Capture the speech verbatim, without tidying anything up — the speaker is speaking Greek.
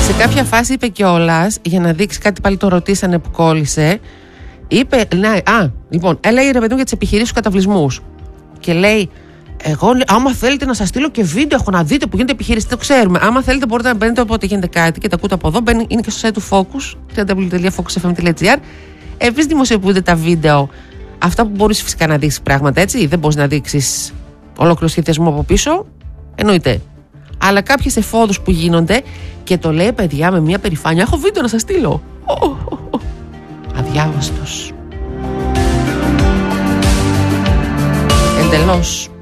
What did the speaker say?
Σε κάποια φάση είπε κιόλας, για να δείξει κάτι, πάλι το ρωτήσανε που κόλλησε. Είπε, ναι, α, λοιπόν, έλεγε ρε παιδί για τις επιχειρήσεις του καταβλισμούς. Και λέει, εγώ, άμα θέλετε να σας στείλω και βίντεο, έχω να δείτε που γίνεται επιχείρηση, το ξέρουμε. Άμα θέλετε, μπορείτε να μπαίνετε όποτε γίνεται κάτι και τα ακούτε από εδώ. Μπαίνει, είναι και στο site του Focus, double-u double-u double-u τελεία focus f m τελεία g r. Επίσης, δημοσιοποιούνται τα βίντεο, αυτά που μπορείς φυσικά να δείξεις πράγματα, έτσι. Δεν μπορείς να δείξεις ολόκληρο σχεδιασμό από πίσω. Εννοείται. Αλλά κάποιες εφόδους που γίνονται και το λέει, παιδιά, με μια περηφάνεια. Έχω βίντεο να σας στείλω. Oh, oh, oh. Αδιάβαστος. Εντελώς.